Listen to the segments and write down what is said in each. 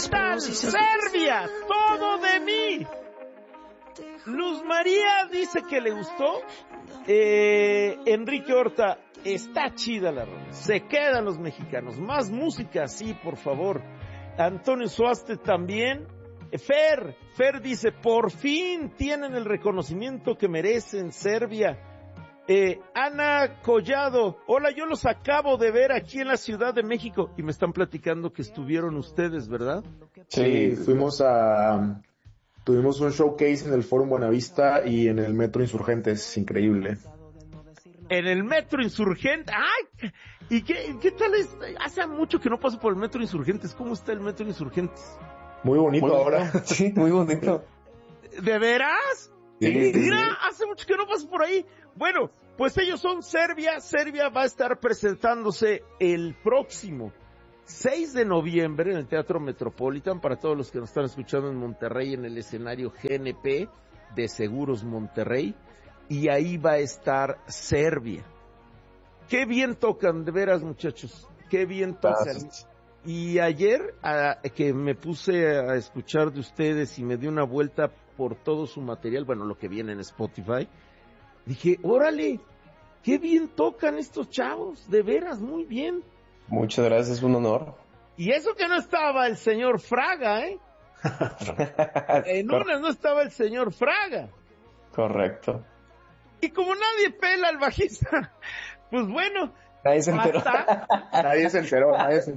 tal? Serbia, todo de mí. Luz María dice que le gustó. Enrique Horta, está chida la rola. Se quedan los mexicanos. Más música, sí, por favor. Antonio Suaste también. Fer dice, por fin tienen el reconocimiento que merecen, Serbia. Ana Collado, hola, yo los acabo de ver aquí en la Ciudad de México y me están platicando que estuvieron ustedes, ¿verdad? Sí, tuvimos un showcase en el Fórum Buenavista y en el Metro Insurgentes, increíble. En el Metro Insurgentes, ¡ay! ¿Y qué tal es? Hace mucho que no paso por el Metro Insurgentes. ¿Cómo está el Metro Insurgentes? Muy bonito ahora. Sí, muy bonito. ¿De veras? Sí. Mira, hace mucho que no paso por ahí. Bueno, pues ellos son Serbia. Serbia va a estar presentándose el próximo 6 de noviembre en el Teatro Metropolitan, para todos los que nos están escuchando en Monterrey, en el escenario GNP de Seguros Monterrey, y ahí va a estar Serbia. Qué bien tocan, de veras, muchachos, qué bien tocan. Gracias. Y ayer, que me puse a escuchar de ustedes y me di una vuelta por todo su material, bueno, lo que viene en Spotify, dije, órale, qué bien tocan estos chavos, de veras, muy bien. Muchas gracias, es un honor. Y eso que no estaba el señor Fraga, ¿eh? En una no estaba el señor Fraga. Correcto. Y como nadie pela al bajista, pues bueno, Nadie se enteró. Nadie se enteró.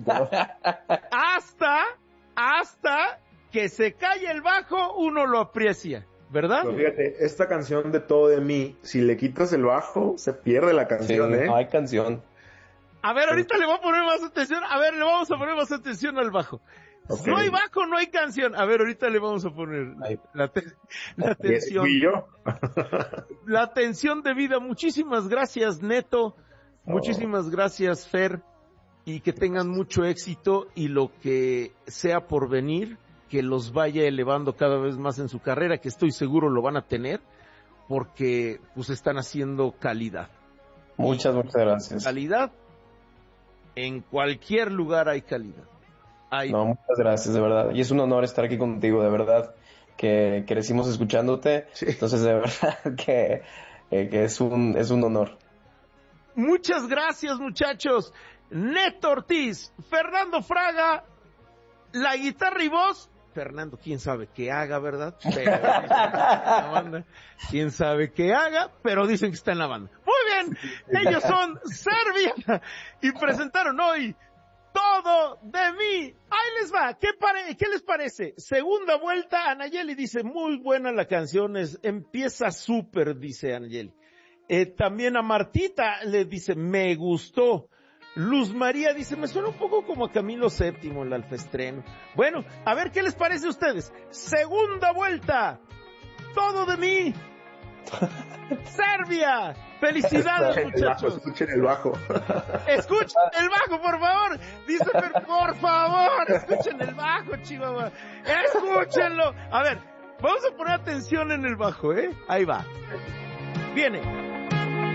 hasta que se calle el bajo, uno lo aprecia, ¿verdad? Pero fíjate, esta canción de Todo de mí, si le quitas el bajo, se pierde la canción, Sí, no hay canción. A ver, ahorita le voy a poner más atención. A ver, le vamos a poner más atención al bajo. Okay. No hay bajo, no hay canción. A ver, ahorita le vamos a poner la atención. ¿Fui yo? La atención debida. Muchísimas gracias, Neto. Muchísimas gracias, Fer. Y que tengan mucho éxito y lo que sea por venir, que los vaya elevando cada vez más en su carrera, que estoy seguro lo van a tener, porque pues están haciendo calidad. Muchas gracias. Calidad. En cualquier lugar hay calidad. Muchas gracias, de verdad. Y es un honor estar aquí contigo, de verdad, que crecimos escuchándote. Sí. Entonces, de verdad que es un honor. Muchas gracias, muchachos. Neto Ortiz, Fernando Fraga, la guitarra y voz. Fernando, quién sabe qué haga, ¿verdad? Pero la banda, quién sabe qué haga, pero dicen que está en la banda. Muy bien, ellos son Serbia y presentaron hoy Todo de mí. Ahí les va, ¿qué les parece? Segunda vuelta, Anayeli dice, muy buena la canción, empieza súper, dice Anayeli. También a Martita le dice, me gustó. Luz María dice, me suena un poco como a Camilo VII, el alfestreno. Bueno, a ver, ¿qué les parece a ustedes? Segunda vuelta, Todo de mí. Serbia. Felicidades, muchachos. Escuchen el bajo. Escuchen el bajo, por favor. Dice, por favor, escuchen el bajo, Chihuahua. Escúchenlo. A ver, vamos a poner atención en el bajo, ¿eh? Ahí va. Viene.